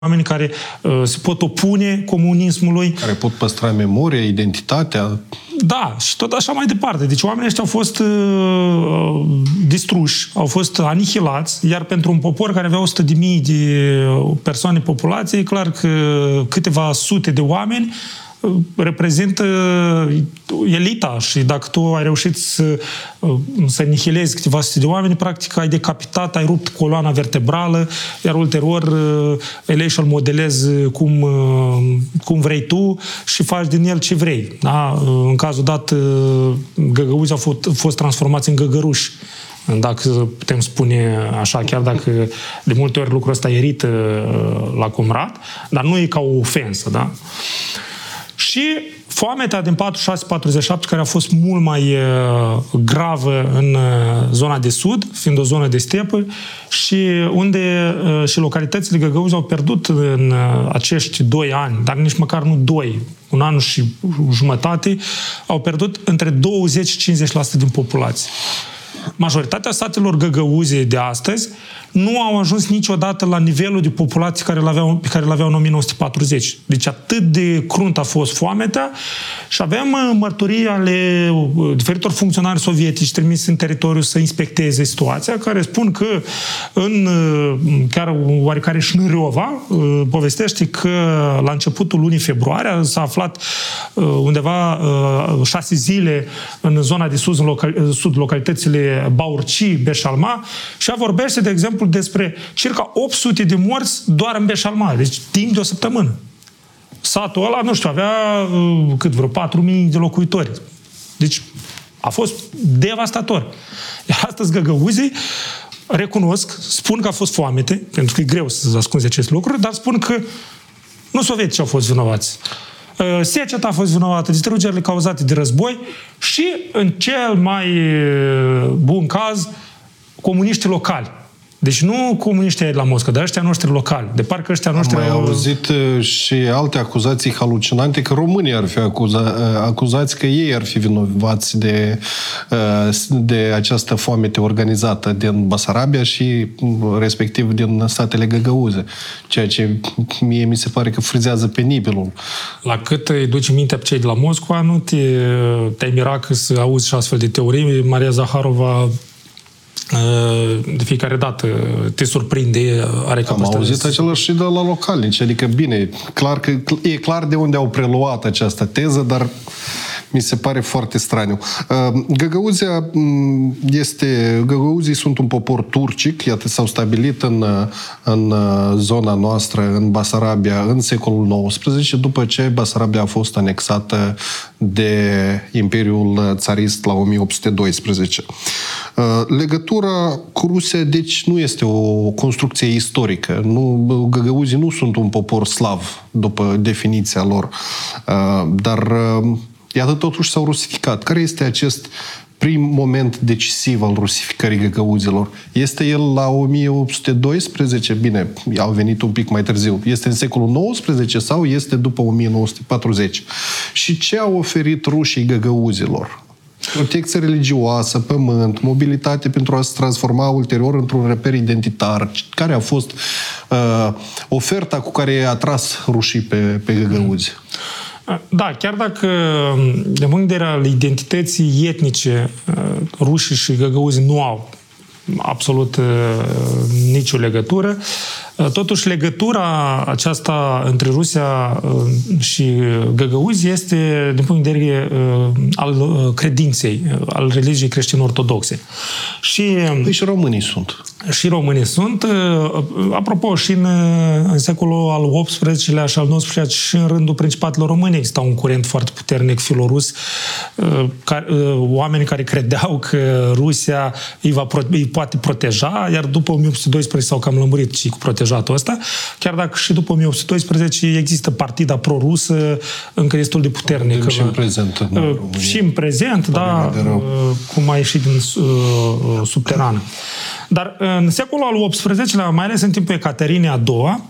oameni care se pot opune comunismului. Care pot păstra memoria, identitatea. Da, și tot așa mai departe. Deci oamenii ăștia au fost distruși, au fost anihilați, iar pentru un popor care avea 100.000 de persoane populație, e clar că câteva sute de oameni reprezintă elita și dacă tu ai reușit să anihilezi câteva sute de oameni, practic ai decapitat, ai rupt coloana vertebrală, iar ulterior îl iei și îl modelezi cum vrei tu și faci din el ce vrei. Da? În cazul dat, găgăuzii au fost transformați în găgăruși, dacă putem spune așa, chiar dacă de multe ori lucrul ăsta irită la comrat, dar nu e ca o ofensă, da? Și foametea din 46-47, care a fost mult mai gravă în zona de sud, fiind o zonă de stepă, și unde și localitățile Găgăuzi au pierdut în acești 2 ani, dar nici măcar nu 2, un an și jumătate, au pierdut între 20 și 50% din populație. Majoritatea satelor găgăuze de astăzi nu au ajuns niciodată la nivelul de populație pe care l-aveau în 1940. Deci atât de crunt a fost foametea și avem mărturii ale diferitor funcționari sovietici trimiși în teritoriu să inspecteze situația, care spun că în chiar oarecare Șnâriova povestește că la începutul lunii februarie s-a aflat undeva 6 zile în zona de sud, localitățile Baurci, Beșalma, și vorbește, de exemplu, despre circa 800 de morți doar în Beșalma, deci timp de o săptămână. Satul ăla, nu știu, avea vreo 4.000 de locuitori. Deci a fost devastator. Iar astăzi găgăuzii recunosc, spun că a fost foamete, pentru că e greu să ascunzi acest lucru, dar spun că nu sovietici au fost vinovați. Seceta a fost vinovată, distrugerile cauzate de război și, în cel mai bun caz, comuniștii locali. Deci nu comuniștii de la Moscova, dar ăștia noștri locali. De parcă ăștia noștri... Am mai auzit și alte acuzații halucinante că românii ar fi acuzați că ei ar fi vinovați de această foamete organizată din Basarabia și respectiv din statele găgăuze. Ceea ce mie mi se pare că frizează penibilul. La cât îi duci mintea pe cei de la Moscova, nu te-ai mira că să auzi și astfel de teorii. Maria Zaharova de fiecare dată te surprinde, are capacitatea. Am auzit același și de la localnici, adică bine, e clar de unde au preluat această teză, dar mi se pare foarte straniu. Găgăuzii sunt un popor turcic, iată, s-au stabilit în zona noastră, în Basarabia, în secolul XIX, după ce Basarabia a fost anexată de Imperiul Țarist la 1812. Legătura cu Rusia, deci, nu este o construcție istorică. Găgăuzii nu sunt un popor slav, după definiția lor, dar iată, totuși s-au rusificat. Care este acest prim moment decisiv al rusificării găgăuzilor? Este el la 1812? Bine, au venit un pic mai târziu. Este în secolul XIX sau este după 1940? Și ce au oferit rușii găgăuzilor? Protecție religioasă, pământ, mobilitate pentru a se transforma ulterior într-un reper identitar. Care a fost oferta cu care i-a atras rușii pe găgăuzi? Da, chiar dacă de punct de vedere al identității etnice, rușii și găgăuzii nu au absolut nicio legătură, totuși legătura aceasta între Rusia și găgăuzi este din punct de vedere al credinței, al religiei creștin-ortodoxe. Păi și românii sunt. Și românii sunt. Apropo, și în secolul al XVIII-lea și al XIX-lea și în rândul principatelor români exista un curent foarte puternic filorus, oameni care credeau că Rusia îi poate proteja, iar după 1812 s-au cam lămurit și cu protejatul ăsta, chiar dacă și după 1812 există partida pro-rusă încă destul de puternică. Și în prezent. Și în prezent, da, cum a ieșit din subterană. Dar în secolul al XVIII-lea, mai ales în timpul Ecaterinei a II-a,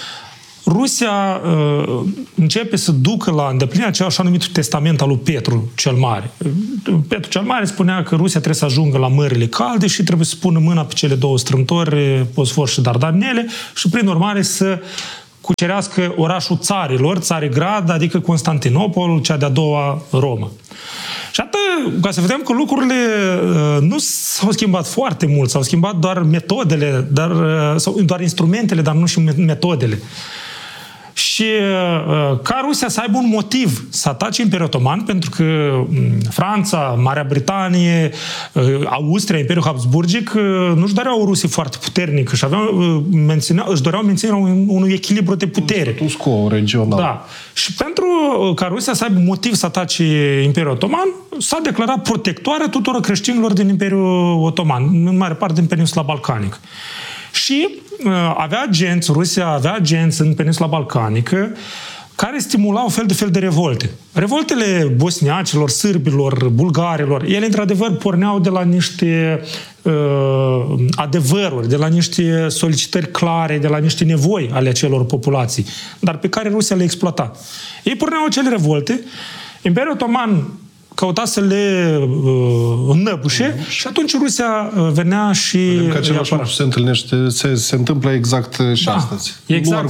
Rusia începe să ducă la îndeplinirea ceea așa numitul testament al lui Petru cel Mare. Petru cel Mare spunea că Rusia trebuie să ajungă la mările calde și trebuie să pună mâna pe cele 2 strâmtori, Bosfor și Dardanele, și prin urmare să cucerească orașul țarilor, Țarigrad, adică Constantinopol, cea de-a doua Roma. Și atât, ca să vedem că lucrurile nu s-au schimbat foarte mult, s-au schimbat doar metodele, doar instrumentele, dar nu și metodele. Și ca Rusia să aibă un motiv să atace Imperiul Otoman, pentru că Franța, Marea Britanie, Austria, Imperiul Habsburgic nu-și doreau o Rusie foarte puternică și își doreau menținerea unui echilibru de putere. Status quo regional. Da. Și pentru ca Rusia să aibă motiv să atace Imperiul Otoman, s-a declarat protectoare tuturor creștinilor din Imperiul Otoman, în mare parte din peninsula balcanică. Și Rusia avea agenți în peninsula balcanică care stimulau fel de revolte. Revoltele bosniacilor, sârbilor, bulgarilor, ele într-adevăr porneau de la niște adevăruri, de la niște solicitări clare, de la niște nevoi ale acelor populații, dar pe care Rusia le exploata. Ei porneau acele revolte, Imperiul Otoman căuta să le înnăbușe și atunci Rusia venea și... Că același lucru se întâmplă exact și astăzi. Exact.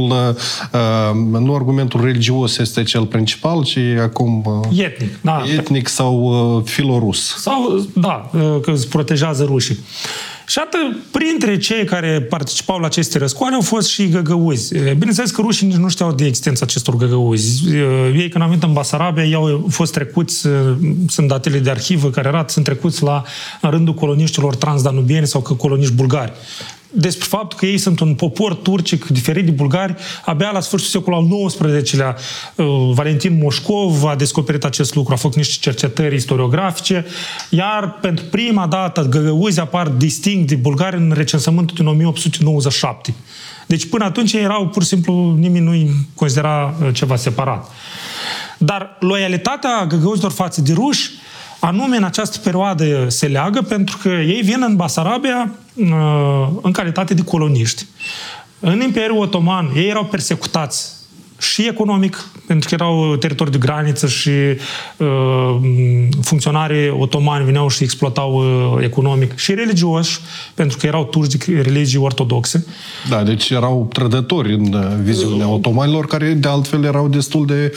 Nu argumentul religios este cel principal, ci acum etnic, da. Etnic sau filorus. Sau, da, că îți protejează rușii. Și atât, printre cei care participau la aceste răscoale au fost și găgăuzi. Bineînțeles că rușii nici nu știau de existența acestor găgăuzi. Ei, când au venit în Basarabia, ei au fost trecuți, sunt datele de arhivă care arată, sunt trecuți în rândul coloniștilor transdanubieni sau coloniști bulgari. Despre faptul că ei sunt un popor turcic diferit de bulgari, abia la sfârșitul secolului al XIX-lea Valentin Moșcov a descoperit acest lucru, a făcut niște cercetări istoriografice, iar pentru prima dată găgăuzi apar distinct de bulgari în recensământul din 1897. Deci până atunci erau pur și simplu, nimeni nu-i considera ceva separat. Dar loialitatea găgăuzilor față de ruși anume în această perioadă se leagă pentru că ei vin în Basarabia în calitate de coloniști. În Imperiul Otoman ei erau persecutați și economic, pentru că erau teritorii de graniță și funcționarii otomani veneau și exploatau economic, și religioși, pentru că erau turci de religii ortodoxe. Da, deci erau trădători în viziunea otomanilor, care de altfel erau destul de,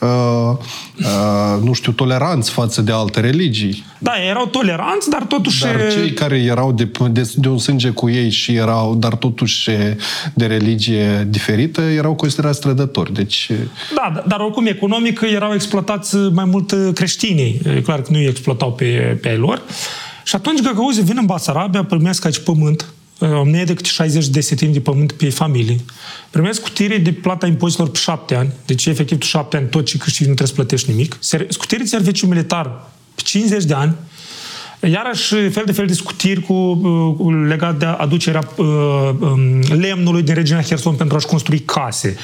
toleranți față de alte religii. Da, erau toleranți, dar totuși... Dar cei care erau de un sânge cu ei și erau, dar totuși de religie diferită, erau considerați trădători. Deci... Da, dar oricum economic erau exploatați mai mult creștinii. E clar că nu îi exploatau pe ai lor. Și atunci găgăuzii vin în Basarabia, primesc aici pământ, nu e decât 60 de setini de pământ pe familii. Primesc scutiri de plata impozitelor pe 7 ani, deci efectiv tu 7 ani tot ce câștigi nu trebuie să plătești nimic. Scutiri de serviciu militar pe 50 de ani, iarăși fel de scutiri legat de aducerea lemnului din regiunea Herson pentru a-și construi case,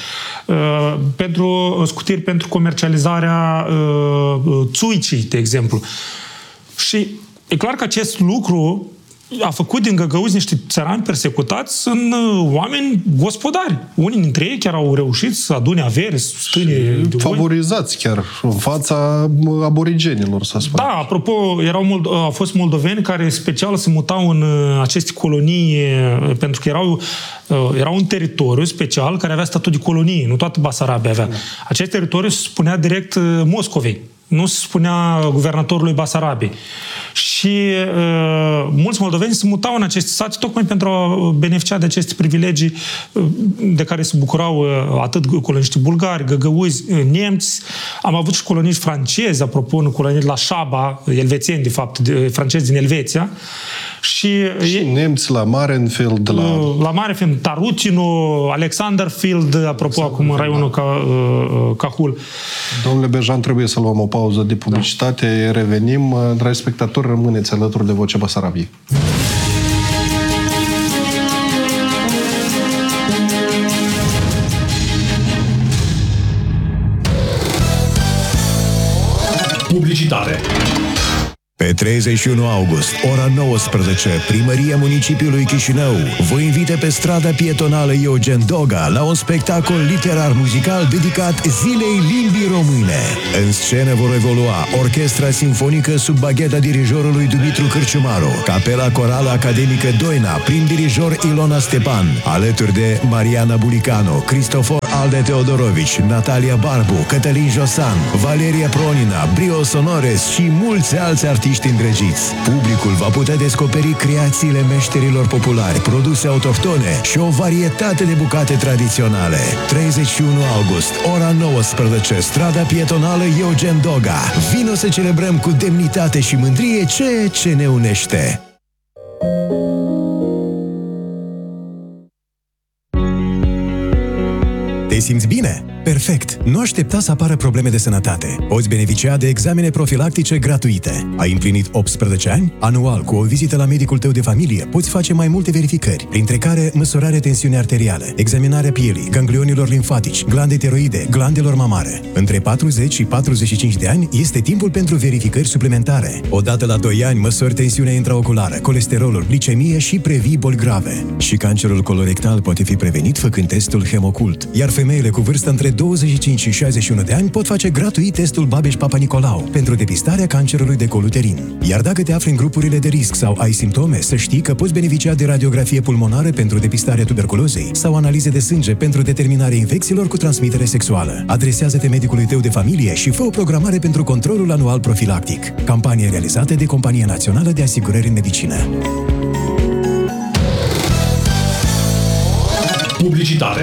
pentru scutiri pentru comercializarea țuicii, de exemplu. Și e clar că acest lucru a făcut din găgăuzi niște țărani persecutați în oameni gospodari. Unii dintre ei chiar au reușit să adune avere, stâne... Favorizați chiar în fața aborigenilor, să spun. Da, apropo, au fost moldoveni care special se mutau în aceste colonii pentru că erau un teritoriu special care avea statut de colonie, nu toată Basarabia avea. Acest teritoriu se spunea direct Moscovei. Nu se spunea guvernatorului Basarabiei. Și mulți moldoveni se mutau în aceste sate tocmai pentru a beneficia de aceste privilegii de care se bucurau atât coloniștii bulgari, găgăuzi, nemți. Am avut și coloniști francezi, apropo, în colonii la Șaba, elvețieni, de fapt, francezi din Elveția. Și nemți la Marenfeld, la Marenfeld, Tarutino, Alexanderfield, apropo, acum în raionul Cahul. Domnule Berjan, trebuie să luăm o pauză de publicitate. Da. Revenim. Dragi spectatori, rămâneți alături de Vocea Basarabiei. Publicitate. Pe 31 august, ora 19, Primăria Municipiului Chișinău vă invită pe strada pietonală Eugen Doga la un spectacol literar-muzical dedicat Zilei Limbii Române. În scenă vor evolua Orchestra Simfonică sub bagheta dirijorului Dumitru Cârciumaru, Capela Corală Academică Doina, prim dirijor Ilona Stepan, alături de Mariana Bulicanu, Cristofor Alde Teodorovici, Natalia Barbu, Cătălin Josan, Valeria Pronina, Brio Sonores și mulți alți artiști îndrăgiți. Publicul va putea descoperi creațiile meșterilor populari, produse autohtone și o varietate de bucate tradiționale. 31 august, ora 19, strada pietonală Eugen Doga. Vino să celebrăm cu demnitate și mândrie ceea ce ne unește. Te simți bine? Perfect! Nu aștepta să apară probleme de sănătate. Poți beneficia de examene profilactice gratuite. Ai împlinit 18 ani? Anual, cu o vizită la medicul tău de familie, poți face mai multe verificări, printre care măsurarea tensiunii arteriale, examinarea pielii, ganglionilor limfatici, glande tiroide, glandelor mamare. Între 40 și 45 de ani este timpul pentru verificări suplimentare. Odată la 2 ani măsori tensiunea intraoculară, colesterolul, glicemie și previi boli grave. Și cancerul colorectal poate fi prevenit făcând testul Hemocult, iar femeile cu vârstă între 25 și 61 de ani pot face gratuit testul Babeș-Papa Nicolau pentru depistarea cancerului de col uterin. Iar dacă te afli în grupurile de risc sau ai simptome, să știi că poți beneficia de radiografie pulmonară pentru depistarea tuberculozei sau analize de sânge pentru determinarea infecțiilor cu transmitere sexuală. Adresează-te medicului tău de familie și fă o programare pentru controlul anual profilactic. Campanie realizată de Compania Națională de Asigurări în Medicină. Publicitate.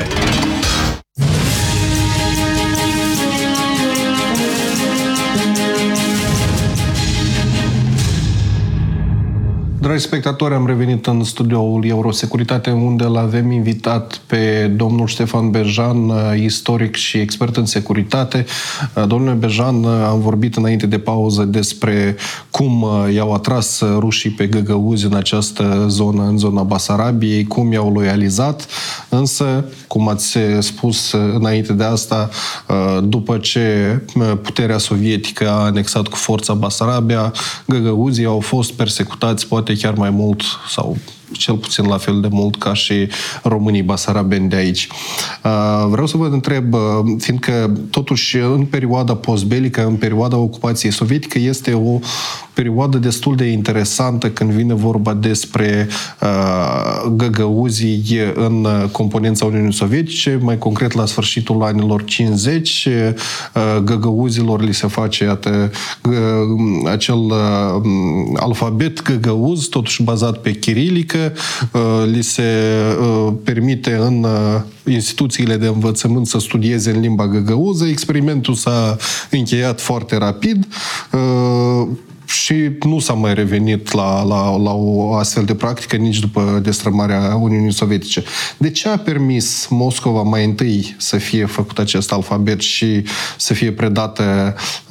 Dragi spectatori, am revenit în studioul Eurosecuritate, unde l-avem invitat pe domnul Ștefan Bejan, istoric și expert în securitate. Domnule Bejan, am vorbit înainte de pauză despre cum i-au atras rușii pe găgăuzi în această zonă, în zona Basarabiei, cum i-au loializat, însă, cum ați spus înainte de asta, după ce puterea sovietică a anexat cu forța Basarabia, găgăuzii au fost persecutați, poate chiar mai mult sau cel puțin la fel de mult ca și românii basarabeni de aici. Vreau să vă întreb, fiindcă totuși în perioada postbelică, în perioada ocupației sovietică, este o perioadă destul de interesantă când vine vorba despre găgăuzii în componența Uniunii Sovietice, mai concret la sfârșitul anilor 50, găgăuzilor li se face acel alfabet găgăuz, totuși bazat pe chirilică, li se permite în instituțiile de învățământ să studieze în limba găgăuză. Experimentul s-a încheiat foarte rapid și nu s-a mai revenit la o astfel de practică nici după destrămarea Uniunii Sovietice. De ce a permis Moscova mai întâi să fie făcut acest alfabet și să fie predată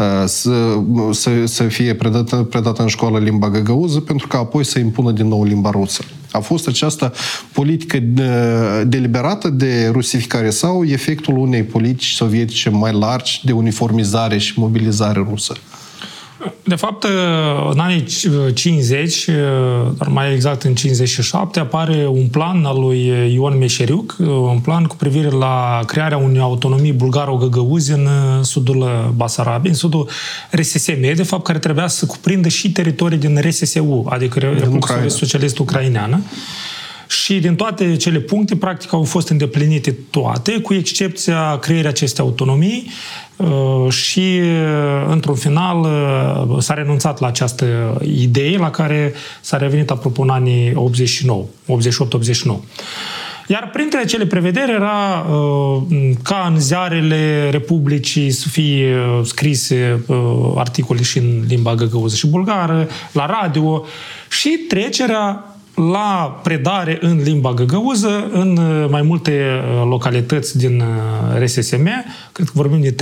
în școală limba găgăuză, pentru că apoi să impună din nou limba rusă? A fost această politică deliberată de rusificare sau efectul unei politici sovietice mai largi de uniformizare și mobilizare rusă? De fapt, în anii 50, dar mai exact în 57, apare un plan al lui Ion Meșeriuc, un plan cu privire la crearea unei autonomii bulgaro-găgăuzi în sudul Basarabiei, în sudul RSSM, de fapt, care trebuia să cuprindă și teritorii din RSSU, adică Republica Socialistă Ucraineană. Și din toate cele puncte, practic, au fost îndeplinite toate, cu excepția creării acestei autonomii și, într-un final, s-a renunțat la această idee, la care s-a revenit, apropo, în anii 88-89. Iar printre acele prevederi era ca în ziarele Republicii să fie scrise articole și în limba găgăuză și bulgară, la radio, și trecerea la predare în limba găgăuză în mai multe localități din RSSM, cred că vorbim de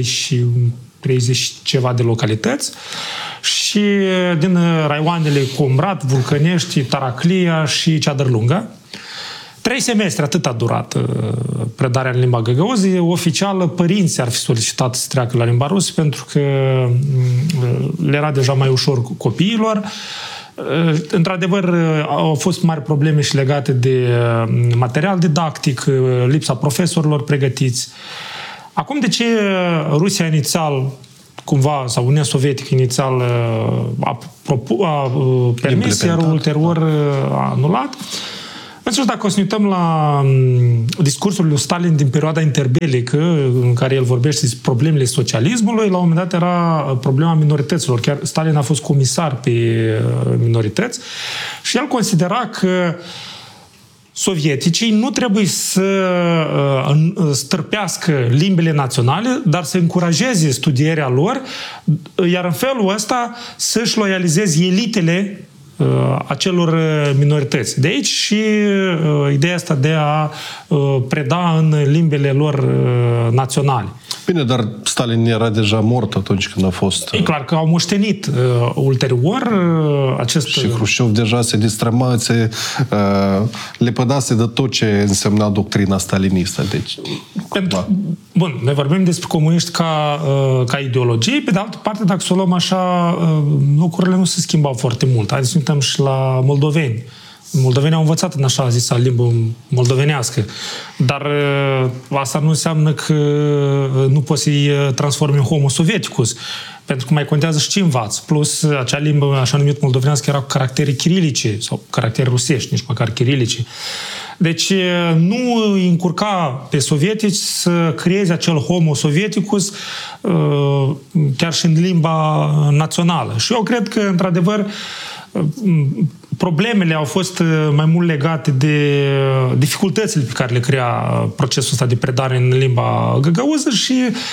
30 ceva de localități, și din raioanele Comrat, Vulcănești, Taraclia și Ceadărlungă. 3 semestre, atât a durat predarea în limba găgăuză. Oficial, părinții ar fi solicitat să treacă la limba rusă pentru că le era deja mai ușor copiilor. Într-adevăr, au fost mari probleme și legate de material didactic, lipsa profesorilor pregătiți. Acum, de ce Rusia inițial, cumva, sau Uniunea Sovietică inițial a permis, iar ulterior a anulat? Însuși, dacă o să ne uităm la discursul lui Stalin din perioada interbelică, în care el vorbește despre problemele socialismului, la un moment dat era problema minorităților. Chiar Stalin a fost comisar pe minorități și el considera că sovieticii nu trebuie să stârpească limbile naționale, dar să încurajeze studierea lor, iar în felul ăsta să-și loializeze elitele acelor minorități. De aici și ideea asta de a preda în limbile lor naționale. Bine, dar Stalin era deja mort atunci când a fost... E clar că au moștenit ulterior acest... Și Hrușciov deja se distrăma, le pădase de tot ce însemna doctrina stalinistă. Deci, bun, noi vorbim despre comuniști ca ideologie, pe de altă parte, dacă să o luăm așa, lucrurile nu se schimbau foarte mult. Haideți să uităm și la moldoveni. Moldovenii au învățat în așa zisă limbă moldovenească, dar asta nu înseamnă că nu poți să-i transformi în homo sovieticus, pentru că mai contează și ce învați. Plus, acea limbă, așa numit moldovenească, era cu caractere chirilice, sau caractere rusești, nici măcar chirilice. Deci nu încurca pe sovietici să creeze acel homo sovieticus chiar și în limba națională. Și eu cred că, într-adevăr, problemele au fost mai mult legate de dificultățile pe care le crea procesul ăsta de predare în limba găgăuză și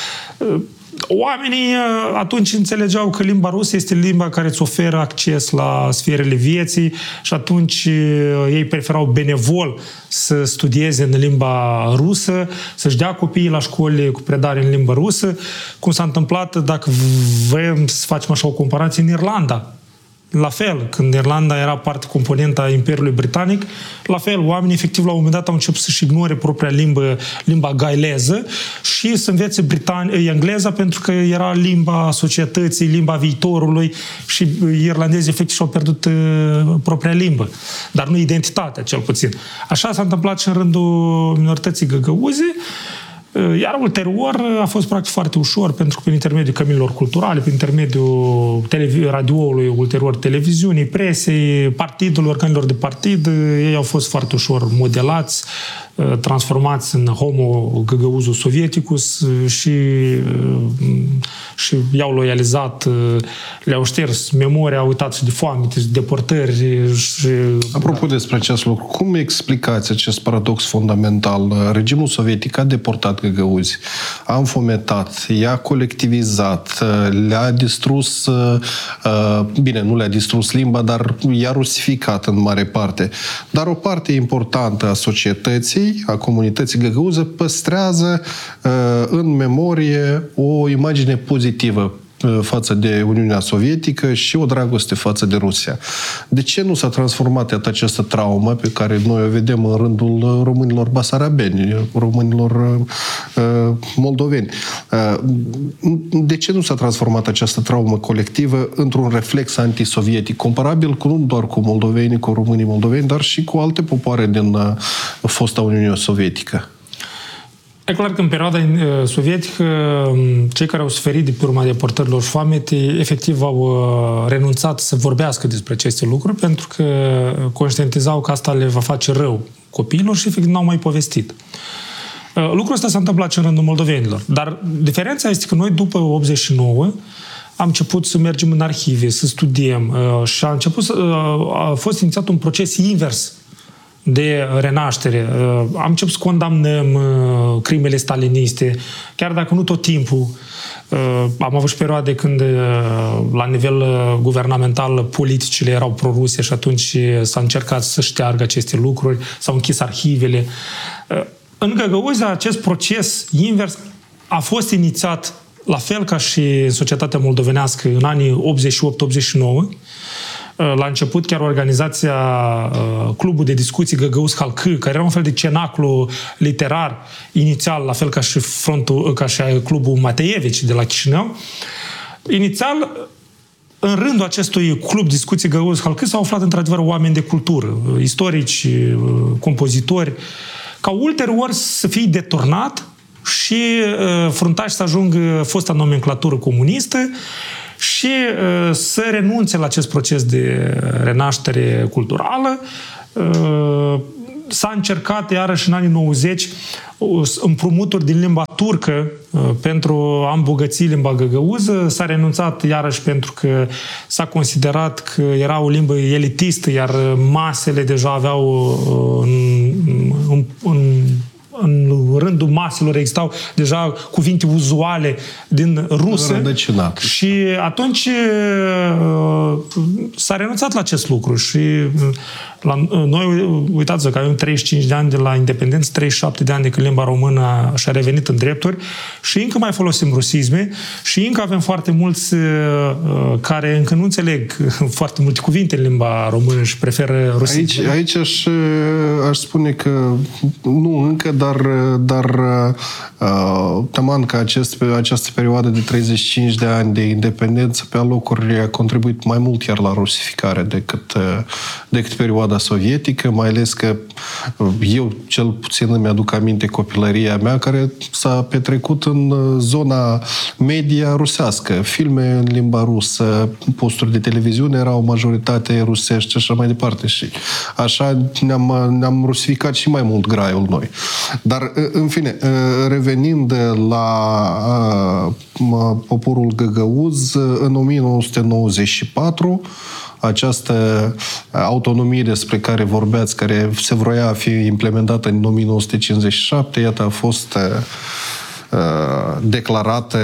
oamenii atunci înțelegeau că limba rusă este limba care îți oferă acces la sferele vieții și atunci ei preferau benevol să studieze în limba rusă, să-și dea copiii la școli cu predare în limba rusă, cum s-a întâmplat, dacă vrem să facem așa o comparație, în Irlanda. La fel, când Irlanda era parte componentă a Imperiului Britanic, la fel, oamenii efectiv la un moment dat au început să-și ignore propria limba gaeleză și să învețe engleza pentru că era limba societății, limba viitorului și irlandezii efectiv și-au pierdut propria limbă, dar nu identitatea, cel puțin. Așa s-a întâmplat și în rândul minorității găgăuze. Iar ulterior a fost practic foarte ușor, pentru că prin intermediul căminilor culturale, prin intermediul radioului, ulterior televiziunii, presei, partidului, organelor de partid, ei au fost foarte ușor modelați, transformați în homo găgăuzul sovieticus și i-au loializat, le-au șters memoria, au uitat și de foame, de deportări. Și... Apropo despre acest lucru, cum explicați acest paradox fundamental? Regimul sovietic a deportat găgăuzi, a înfometat, i-a colectivizat, le-a distrus, bine, nu le-a distrus limba, dar i-a rusificat în mare parte. Dar o parte importantă a societății, a comunității găgăuze, păstrează în memorie o imagine pozitivă față de Uniunea Sovietică și o dragoste față de Rusia. De ce nu s-a transformat această traumă pe care noi o vedem în rândul românilor basarabeni, românilor moldoveni? De ce nu s-a transformat această traumă colectivă într-un reflex antisovietic, comparabil cu nu doar cu moldovenii, cu românii moldoveni, dar și cu alte popoare din fosta Uniune Sovietică? E clar că în perioada sovietică, cei care au suferit de pe urma deportărilor și foamete, efectiv au renunțat să vorbească despre aceste lucruri, pentru că conștientizau că asta le va face rău copiilor și efectiv n-au mai povestit. Lucrul ăsta s-a întâmplat și în rândul moldovenilor. Dar diferența este că noi, după 89, am început să mergem în arhive, să studiem și a fost inițiat un proces invers de renaștere. Am început să condamnăm crimele staliniste, chiar dacă nu tot timpul. Am avut și perioade când la nivel guvernamental politicile erau proruse și atunci s-a încercat să șteargă aceste lucruri, s-au închis arhivele. În Găgăuzia acest proces invers a fost inițiat la fel ca și în societatea moldovenească în anii 88-89, La început chiar organizația Clubul de Discuții Găgăuz Halkı, care era un fel de cenaclu literar inițial, la fel ca și Clubul Mateevici de la Chișinău. Inițial, în rândul acestui club Discuții Găgăuz Halkı s-au aflat într-adevăr oameni de cultură, istorici, compozitori, ca ulterior să fie deturnat și fruntași să ajungă fosta nomenclatură comunistă și să renunțe la acest proces de renaștere culturală. S-a încercat iarăși în anii 90 împrumuturi din limba turcă pentru a îmbogăți limba găgăuză. S-a renunțat iarăși pentru că s-a considerat că era o limbă elitistă, iar masele deja aveau în rândul maselor existau deja cuvinte uzuale din rusă. Rădăcinat. Și atunci s-a renunțat la acest lucru și noi, uitați-vă că avem 35 de ani de la independență, 37 de ani de când limba română și-a revenit în drepturi și încă mai folosim rusisme și încă avem foarte mulți care încă nu înțeleg foarte multe cuvinte în limba română și preferă rusisme. Aici aș spune că nu încă, dar taman că această perioadă de 35 de ani de independență pe alocuri a contribuit mai mult chiar la rusificare decât perioada sovietică, mai ales că eu cel puțin îmi aduc aminte copilăria mea care s-a petrecut în zona media rusească. Filme în limba rusă, posturi de televiziune erau majoritate rusești și așa mai departe. Și așa ne-am rusificat și mai mult graiul noi. Dar, în fine, revenind la poporul găgăuz, în 1994, această autonomie despre care vorbeați, care se vroia a fi implementată în 1957, iată, a fost declarată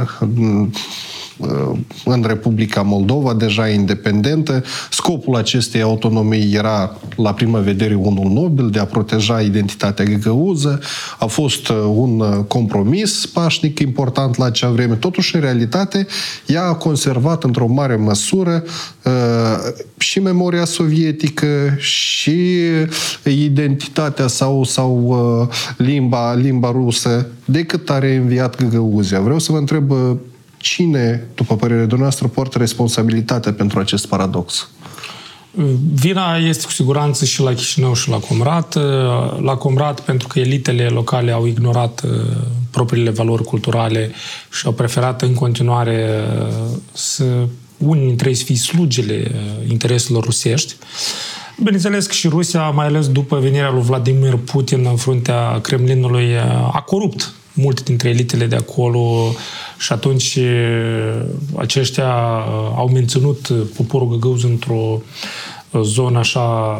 în Republica Moldova, deja independentă. Scopul acestei autonomii era, la prima vedere, unul nobil, de a proteja identitatea găgăuză. A fost un compromis pașnic important la acea vreme. Totuși, în realitate, ea a conservat într-o mare măsură și memoria sovietică și identitatea sau limba rusă, decât a reînviat găgăuzia. Vreau să vă întreb cine, după părerea dumneavoastră, poartă responsabilitatea pentru acest paradox? Vina este cu siguranță și la Chișinău și la Comrat. La Comrat pentru că elitele locale au ignorat propriile valori culturale și au preferat în continuare să unii dintre ei să fie slugile intereselor rusești. Bineînțeles că și Rusia, mai ales după venirea lui Vladimir Putin în fruntea Kremlinului, a corupt multe dintre elitele de acolo și atunci aceștia au menținut poporul găgăuz într-o zonă așa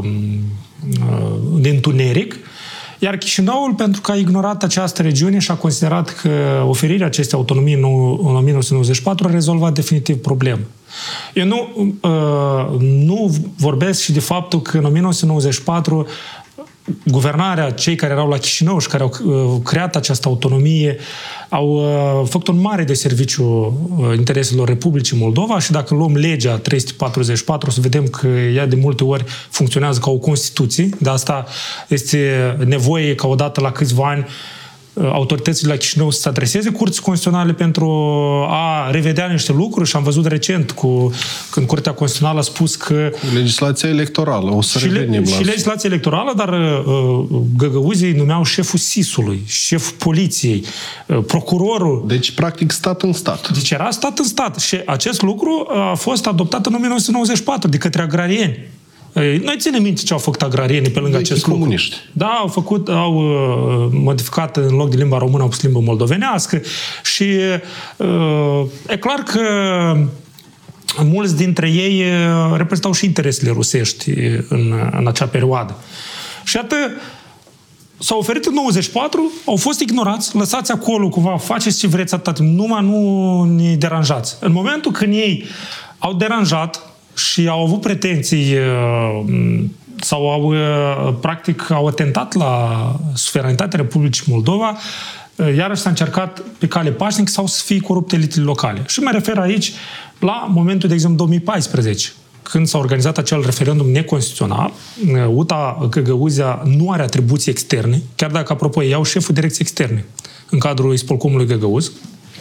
de întuneric, iar Chișinăul, pentru că a ignorat această regiune și a considerat că oferirea acestei autonomii în 1994 a rezolvat definitiv problema. Eu nu vorbesc și de faptul că în 1994 guvernarea, cei care erau la Chișinău și care au creat această autonomie, au făcut un mare de serviciu intereselor Republicii Moldova și dacă luăm legea 344, să vedem că ea de multe ori funcționează ca o Constituție. De asta este nevoie ca odată la câțiva ani autoritățile la Chișinău să se adreseze curții constituționale pentru a revedea niște lucruri și am văzut recent când Curtea Constituțională a spus că... Legislația electorală, o să revenim la... Și legislația electorală, dar găgăuzii numeau șeful SIS-ului, șeful poliției, procurorul... Deci, practic, stat în stat. Deci era stat în stat. Și acest lucru a fost adoptat în 1994 de către agrarieni. Noi ținem minte ce au făcut agrarienii pe lângă acest lucru. Comuniști. Da, au modificat în loc de limba română, au pus limba moldovenească și e clar că mulți dintre ei reprezentau și interesele rusești în acea perioadă. Și atât s-au oferit în 94, au fost ignorați, lăsați acolo cumva, faceți ce vreți atât, numai nu ne deranjați. În momentul când ei au deranjat și au avut pretenții sau practic au atentat la suveranitatea Republicii Moldova, iarăși s-a încercat pe cale pașnică sau să fie corupte elitele locale. Și mă refer aici la momentul, de exemplu, 2014, când s-a organizat acel referendum neconstituțional, UTA Găgăuzia nu are atribuții externe, chiar dacă, apropo, ei au șeful direcției externe în cadrul Ispolcomului Găgăuz.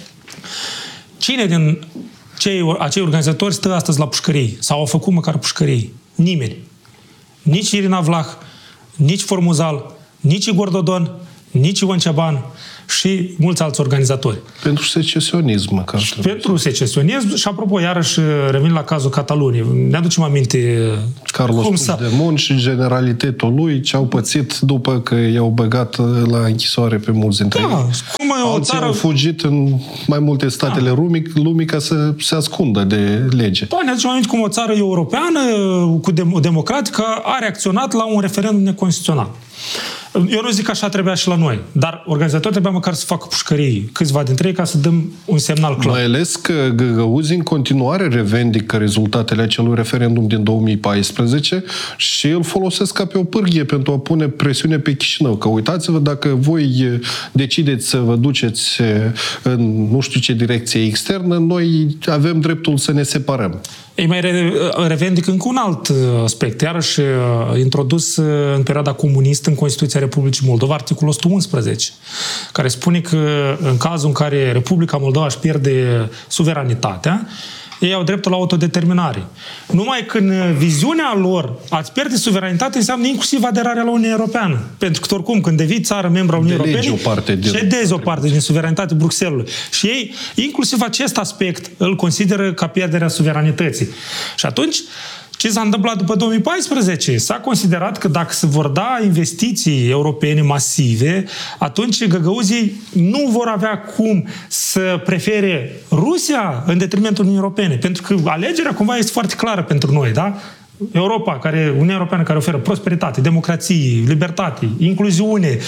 Cine din acei organizatori stă astăzi la pușcării sau au făcut măcar pușcării? Nimeni. Nici Irina Vlah, nici Formuzal, nici Igor Dodon, nici Ion Ceban și mulți alți organizatori. Pentru secesionism, măcar. Pentru secesionism și, apropo, iarăși revin la cazul Cataluniei. Ne aducem aminte Carlos Puigdemont și generalitatea lui, ce au pățit după că i-au băgat la închisoare pe mulți dintre ei. Cum o țară... au fugit în mai multe statele lumii ca să se ascundă de lege. Da, ne aducem aminte cum o țară europeană, democratică, a reacționat la un referendum neconstituțional. Eu nu zic că așa trebuia și la noi, dar organizatorii trebuia măcar să facă pușcării, câțiva dintre ei, ca să dăm un semnal clar. Mai ales că Găgăuzii în continuare revendică rezultatele acelui referendum din 2014 și îl folosesc ca pe o pârghie pentru a pune presiune pe Chișinău. Că uitați-vă, dacă voi decideți să vă duceți în nu știu ce direcție externă, noi avem dreptul să ne separăm. Ei mai revendic încă un alt aspect, iarăși introdus în perioada comunistă în Constituția Republicii Moldova, articolul 111, care spune că în cazul în care Republica Moldova își pierde suveranitatea, ei au dreptul la autodeterminare. Numai când viziunea lor ați pierde suveranitate înseamnă inclusiv aderarea la Uniunea Europeană. Pentru că, oricum, când devii țară membru a Uniunii Europene, cedezi o parte din suveranitate Bruxellesului. Și ei, inclusiv acest aspect, îl consideră ca pierderea suveranității. Și atunci, ce s-a întâmplat după 2014? S-a considerat că dacă se vor da investiții europene masive, atunci găgăuzii nu vor avea cum să prefere Rusia în detrimentul Uniunii Europene. Pentru că alegerea cumva este foarte clară pentru noi, da? Uniunea Europeană care oferă prosperitate, democrație, libertate, incluziune,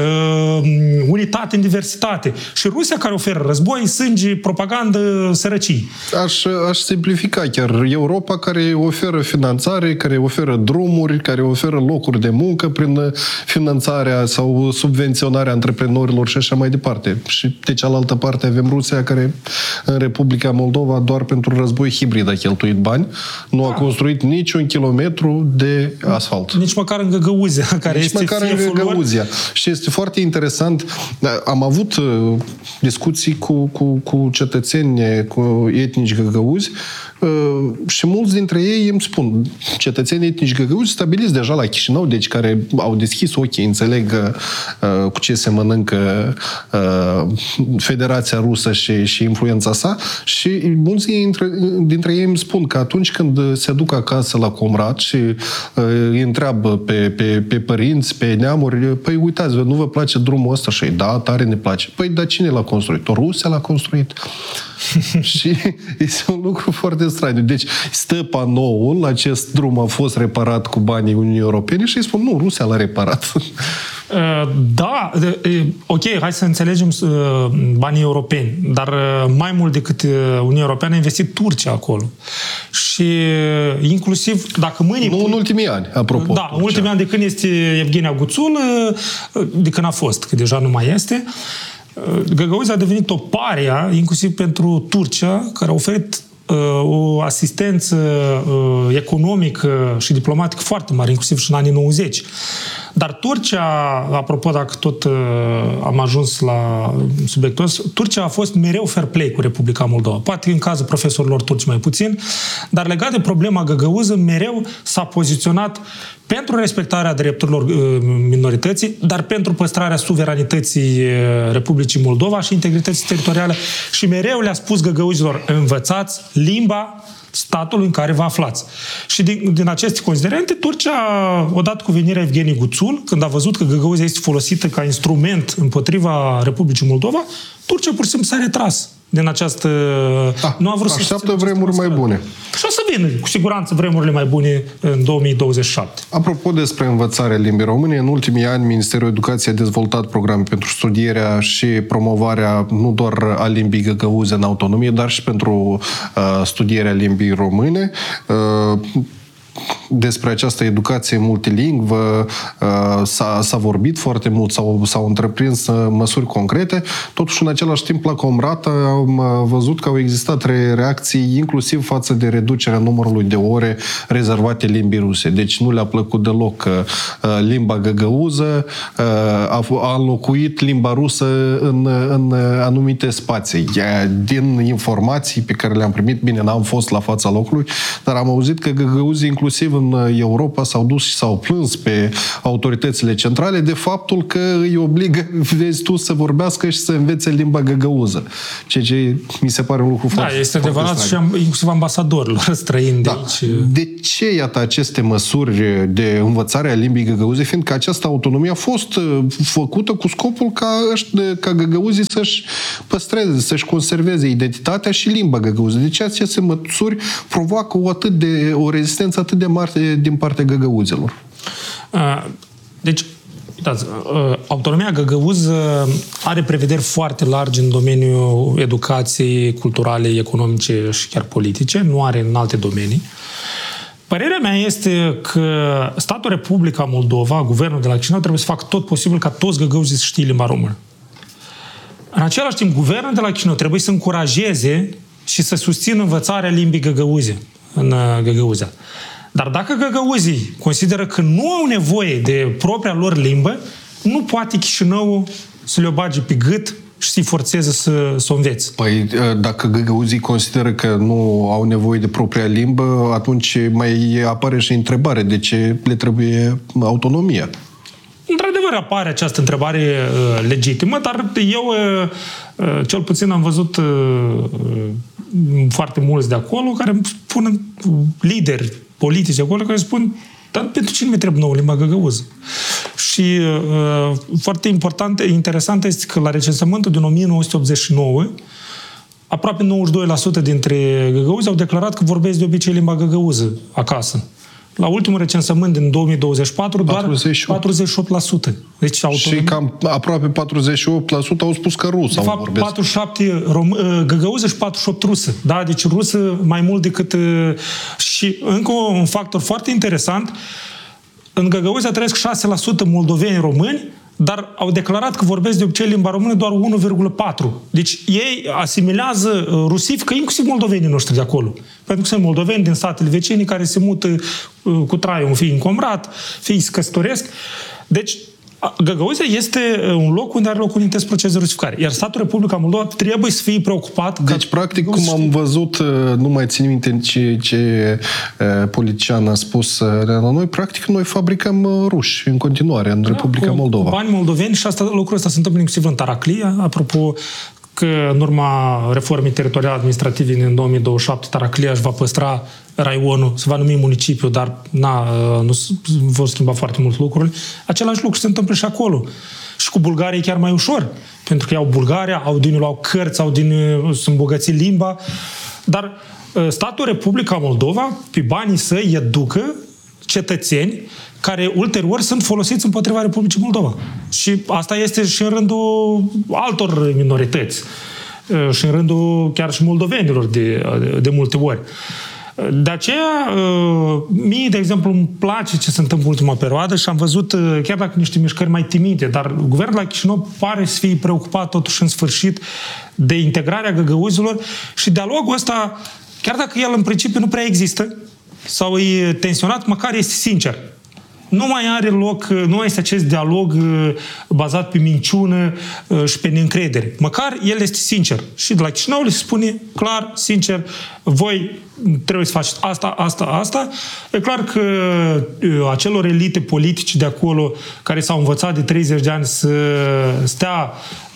unitate în diversitate și Rusia care oferă război, sânge, propagandă, sărăcii. Aș simplifica chiar. Europa care oferă finanțare, care oferă drumuri, care oferă locuri de muncă prin finanțarea sau subvenționarea antreprenorilor și așa mai departe. Și de cealaltă parte avem Rusia care în Republica Moldova doar pentru război hibrid a cheltuit bani, nu a construit niciun kilometru de asfalt. Nici măcar în Găgăuzia, care este fieful lor. Și este foarte interesant. Am avut discuții cu cetățeni etnici găgăuzi și mulți dintre ei îmi spun, cetățenii etnici găgăuzi stabiliți deja la Chișinău, deci care au deschis ochii, înțeleg cu ce se mănâncă Federația Rusă și influența sa și mulți dintre ei îmi spun că atunci când se duc acasă la Comrat și îi întreabă pe părinți, pe neamuri, păi uitați-vă, nu vă place drumul ăsta? Și da, tare ne place. Păi, dar cine l-a construit? O Rusia l-a construit. Și este un lucru foarte straniu. Deci stă panoul, acest drum a fost reparat cu banii Uniunii Europene și îi spun, nu, Rusia l-a reparat. Da, ok, hai să înțelegem banii europeni, dar mai mult decât Uniunea Europeană a investit Turcia acolo. Și inclusiv, dacă mâine... Nu în ultimii ani, apropo. Da, în ultimii ani de când este Evgenia Guțul, de când a fost, că deja nu mai este, Găgăuzia a devenit o paria, inclusiv pentru Turcia, care a oferit o asistență economică și diplomatică foarte mare, inclusiv și în anii 90. Dar Turcia, apropo, dacă tot am ajuns la subiectul ăsta, Turcia a fost mereu fair play cu Republica Moldova. Poate în cazul profesorilor turci mai puțin, dar legat de problema găgăuză, mereu s-a poziționat pentru respectarea drepturilor minorității, dar pentru păstrarea suveranității Republicii Moldova și integrității teritoriale și mereu le-a spus găgăuzilor, învățați limba statului în care vă aflați. Și din aceste considerente, Turcia, odată cu venirea Evgenie Guțul, când a văzut că Găgăuzia este folosită ca instrument împotriva Republicii Moldova, Turcia pur și simplu s-a retras din această... Nu a vrut așteaptă vremuri mai bune. Și o să vină, cu siguranță, vremurile mai bune în 2027. Apropo despre învățarea limbii române, în ultimii ani Ministerul Educației a dezvoltat programe pentru studierea și promovarea nu doar a limbii găgăuze în autonomie, dar și pentru studierea limbii române. despre această educație multilingvă s-a vorbit foarte mult, s-au întreprins măsuri concrete, totuși în același timp la Comrat am văzut că au existat reacții inclusiv față de reducerea numărului de ore rezervate limbii ruse. Deci nu le-a plăcut deloc limba găgăuză, a înlocuit limba rusă în anumite spații. Din informații pe care le-am primit, bine, n-am fost la fața locului, dar am auzit că găgăuzii inclusiv în Europa s-au dus și s-au plâns pe autoritățile centrale de faptul că îi obligă, vezi tu, să vorbească și să învețe limba găgăuză. Ceea ce mi se pare un lucru foarte... Da, este adevărat și inclusiv ambasadorilor străini de aici. De ce, iată, aceste măsuri de învățare a limbii găgăuze, fiindcă această autonomie a fost făcută cu scopul ca găgăuzii să-și păstreze, să-și conserveze identitatea și limba găgăuză. Deci aceste măsuri provoacă o rezistență atât de mare din partea găgăuzilor. Deci, uitați, autonomia găgăuză are prevederi foarte largi în domeniul educației, culturale, economice și chiar politice, nu are în alte domenii. Părerea mea este că statul Republica Moldova, guvernul de la Chișinău, trebuie să facă tot posibil ca toți găgăuzii să știe limba română. În același timp, guvernul de la Chișinău trebuie să încurajeze și să susțină învățarea limbii găgăuze în Găgăuzea. Dar dacă găgăuzii consideră că nu au nevoie de propria lor limbă, nu poate Chișinăul să le-o bage pe gât și să-i forțeze să o învețe. Păi, dacă găgăuzii consideră că nu au nevoie de propria limbă, atunci mai apare și întrebare de ce le trebuie autonomia. Într-adevăr apare această întrebare legitimă, dar eu cel puțin am văzut foarte mulți de acolo care spun, lideri politici acolo, care spun, dar pentru cine mi trebuie nouă limba găgăuză? Și foarte interesant este că la recensământul din 1989, aproape 92% dintre găgăuzi au declarat că vorbesc de obicei limba găgăuză acasă. La ultimul recensământ din 2024, doar 48%. Deci și cam aproape 48% au spus că rusă. De fapt, vorbesc. 47 găgăuză și 48 rusă. Da? Deci rusă mai mult decât... Și încă un factor foarte interesant, în Găgăuzea trăiesc 6% moldoveni români, dar au declarat că vorbesc de obicei limba română doar 1,4%. Deci ei asimilează rusifică inclusiv moldovenii noștri de acolo. Pentru că sunt moldoveni din statele vecine care se mută cu traiul, fie în Comrat, fie se căsătoresc. Deci Găgăuzea este un loc unde are loc un intens proces de rusificare. Iar statul Republica Moldova trebuie să fie preocupat. Deci, practic, cum am văzut, nu mai țin minte ce politician a spus la noi, practic noi fabricăm ruși în continuare în Republica Moldova. Cu bani moldoveni și lucrul ăsta se întâmplă inclusiv în Taraclia, apropo că în urma reformei teritoriale administrative din 2027 Taraclia își va păstra raionul, se va numi municipiu, dar nu vor schimba foarte mult lucrurile. Același lucru se întâmplă și acolo. Și cu Bulgaria e chiar mai ușor, pentru că au Bulgaria, au cărți, sunt îmbogățit limba, dar statul Republica Moldova, pe banii săi, educă cetățeni care ulterior sunt folosiți împotriva Republicii Moldova. Și asta este și în rândul altor minorități. Și în rândul chiar și moldovenilor de multe ori. De aceea, mie, de exemplu, îmi place ce se întâmplă în ultima perioadă și am văzut, chiar dacă niște mișcări mai timide, dar guvernul la Chișinău pare să fie preocupat totuși în sfârșit de integrarea găgăuzilor și dialogul ăsta, chiar dacă el în principiu nu prea există sau e tensionat, măcar este sincer. Nu mai are loc, nu mai este acest dialog bazat pe minciună și pe neîncredere. Măcar el este sincer. Și de la Chișinău le spune clar, sincer, voi trebuie să faceți asta. E clar că acelor elite politice de acolo care s-au învățat de 30 de ani să stea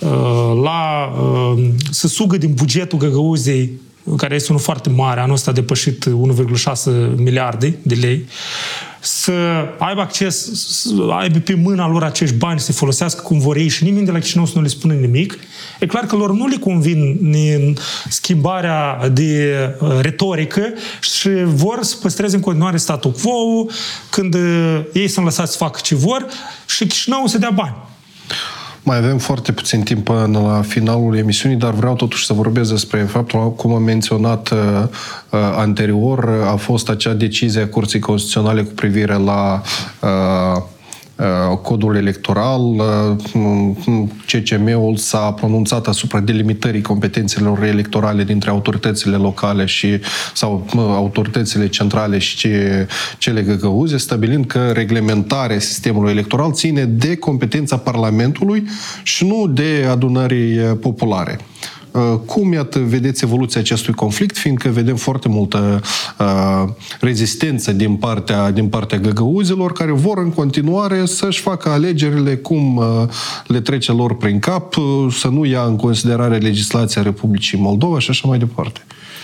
să sugă din bugetul Găgăuzei, care este unul foarte mare, anul ăsta a depășit 1,6 miliarde de lei, să aibă acces, să aibă pe mâna lor acești bani, să-i folosească cum vor ei și nimeni de la Chișinău să nu le spună nimic. E clar că lor nu le convine schimbarea de retorică și vor să păstreze în continuare statul quo când ei sunt lăsați să facă ce vor și Chișinău să dea bani. Mai avem foarte puțin timp până la finalul emisiunii, dar vreau totuși să vorbesc despre faptul, cum am menționat anterior, a fost acea decizie a Curții Constituționale cu privire la codul electoral. CCM-ul s-a pronunțat asupra delimitării competențelor electorale dintre autoritățile locale sau autoritățile centrale și cele găgăuze, stabilind că reglementarea sistemului electoral ține de competența Parlamentului și nu de adunării populare. Cum, iată, vedeți evoluția acestui conflict, fiindcă vedem foarte multă rezistență din partea găgăuzilor, care vor în continuare să-și facă alegerile cum le trece lor prin cap, să nu ia în considerare legislația Republicii Moldova și așa mai departe.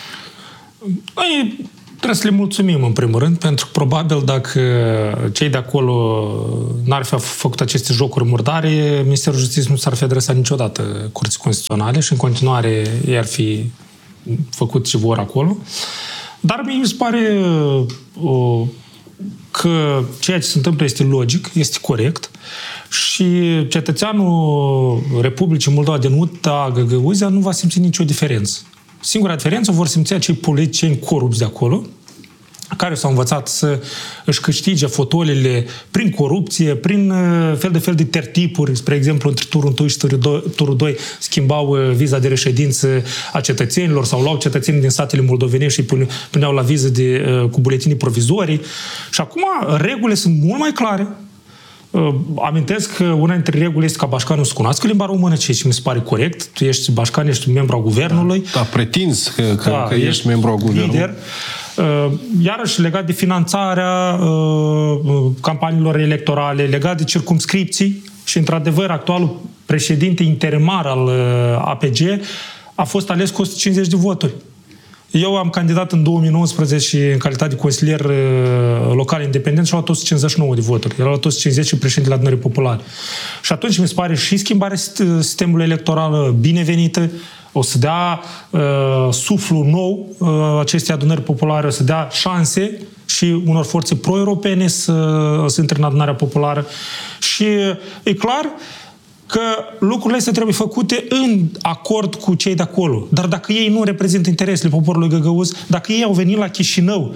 Noi trebuie să le mulțumim, în primul rând, pentru că probabil dacă cei de acolo n-ar fi făcut aceste jocuri murdare, Ministerul Justiției nu s-ar fi adresat niciodată Curții Constituționale și în continuare ei ar fi făcut ce vor acolo. Dar mie mi se pare că ceea ce se întâmplă este logic, este corect și cetățeanul Republicii Moldova din UTA Găgăuzia nu va simți nicio diferență. Singura diferență o vor simți acei politicieni corupți de acolo, care s-au învățat să își câștige fotolile prin corupție, prin fel de tertipuri. Spre exemplu, între turul 1 și turul 2 schimbau viza de reședință a cetățenilor sau luau cetățenii din statele moldovene și îi puneau la viză cu buletinii provizorii. Și acum regulile sunt mult mai clare. Amintesc că una dintre reguli este ca bașcanul să cunoască limba română, ceea ce mi se pare corect. Tu ești bașcan, ești membru al guvernului. Da, pretinzi că ești membru al guvernului. Lider. Iarăși legat de finanțarea campaniilor electorale, legat de circumscripții și, într-adevăr, actualul președinte interimar al APG a fost ales cu 150 de voturi. Eu am candidat în 2019 în calitate de consilier local independent și am luat 159 de voturi. El a luat 150 și președintele Adunării Populare. Și atunci mi se pare și schimbarea sistemului electoral binevenită, o să dea suflu nou acestei adunări populare, o să dea șanse și unor forțe pro-europene să intre în adunarea populară. Și e clar că lucrurile astea trebuie făcute în acord cu cei de acolo. Dar dacă ei nu reprezintă interesele poporului găgăuz, dacă ei au venit la Chișinău,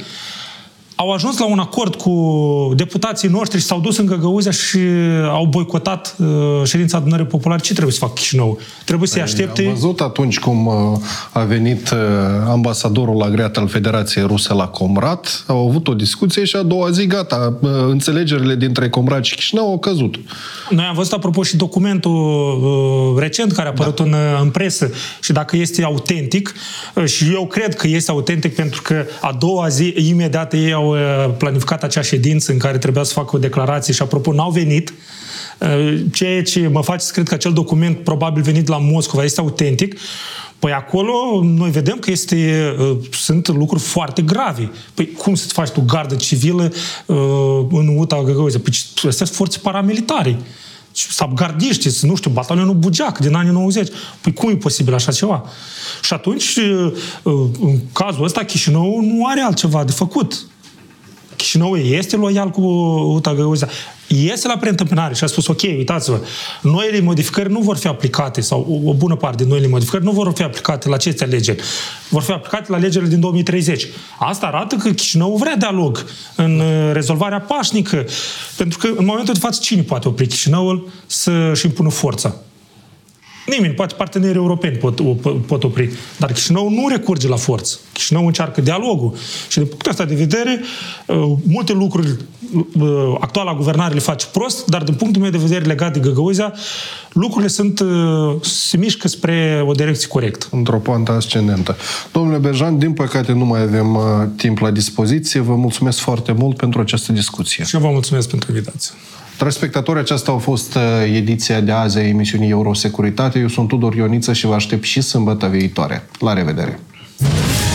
au ajuns la un acord cu deputații noștri și s-au dus în Găgăuzia și au boicotat ședința adunării populare, ce trebuie să facă Chișinău? Trebuie să-i aștepte... Am văzut atunci cum a venit ambasadorul agreat al Federației Ruse la Comrat, au avut o discuție și a doua zi, gata, înțelegerile dintre Comrat și Chișinău au căzut. Noi am văzut, apropo, și documentul recent care a apărut în presă și dacă este autentic, și eu cred că este autentic pentru că a doua zi, imediat ei au planificat acea ședință în care trebuia să facă o declarație și, apropo, n-au venit, ceea ce mă face să cred că acel document probabil venit la Moscova este autentic. Păi acolo noi vedem că sunt lucruri foarte grave. Păi cum să-ți faci tu gardă civilă în UTA Găgăuzia? Păi astea sunt forțe paramilitare. Sabgardiști, nu știu, batalionul Bugeac din anii 90. Păi cum e posibil așa ceva? Și atunci, în cazul ăsta, Chișinău nu are altceva de făcut. Chișinău este loial cu UTA Găgăuzia. Iese la preîntâmpinare și a spus, ok, uitați-vă, noile modificări nu vor fi aplicate, sau o bună parte din noile modificări nu vor fi aplicate la aceste alegeri. Vor fi aplicate la alegerile din 2030. Asta arată că Chișinău vrea dialog în rezolvarea pașnică. Pentru că în momentul de față cine poate opri Chișinăul să-și impună forța? Nimeni, poate partenerii europeni pot opri. Dar Chișinău nu recurge la forță. Chișinău încearcă dialogul. Și din punctul ăsta de vedere, multe lucruri actuala guvernare le face prost, dar din punctul meu de vedere legat de Găgăuzia, lucrurile se mișcă spre o direcție corectă. Într-o poantă ascendentă. Domnule Berjan, din păcate nu mai avem timp la dispoziție. Vă mulțumesc foarte mult pentru această discuție. Și eu vă mulțumesc pentru invitație. Dragi spectatori, aceasta a fost ediția de azi a emisiunii Eurosecuritate. Eu sunt Tudor Ioniță și vă aștept și sâmbătă viitoare. La revedere!